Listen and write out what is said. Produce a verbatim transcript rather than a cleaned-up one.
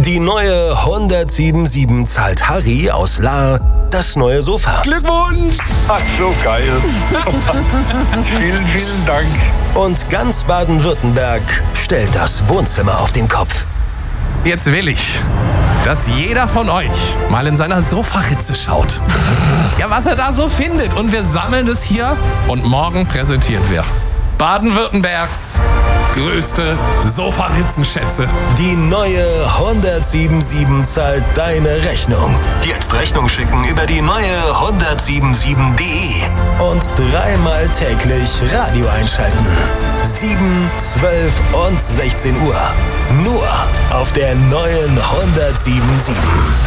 Die neue hundertsiebenundsiebzig zahlt Harry aus Lahr das neue Sofa. Glückwunsch! Ach, so geil. Vielen, vielen Dank. Und ganz Baden-Württemberg stellt das Wohnzimmer auf den Kopf. Jetzt will ich, dass jeder von euch mal in seiner Sofaritze schaut. Ja, was er da so findet. Und wir sammeln es hier und morgen präsentieren wir Baden-Württembergs größte Sofaritzenschätze. Die neue hundertsiebenundsiebzig zahlt deine Rechnung. Jetzt Rechnung schicken über die neue hundertsiebenundsiebzig punkt de und dreimal täglich Radio einschalten. sieben, zwölf und sechzehn Uhr. Nur auf der neuen hundertsiebenundsiebzig.